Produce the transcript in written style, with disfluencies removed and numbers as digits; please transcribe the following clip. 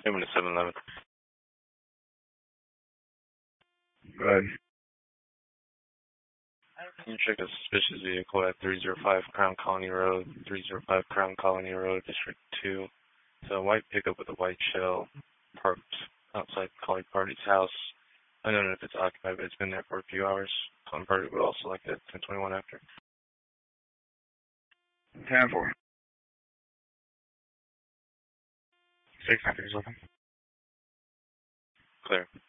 Moving to 711. Go ahead. Can you check a suspicious vehicle at 305 Crown Colony Road, 305 Crown Colony Road, District 2? It's a white pickup with a white shell parked outside Collie Party's house. I don't know if it's occupied, but it's been there for a few hours. Collie Party would also like that 1021 after. 10-4. 6 after is open. Clear.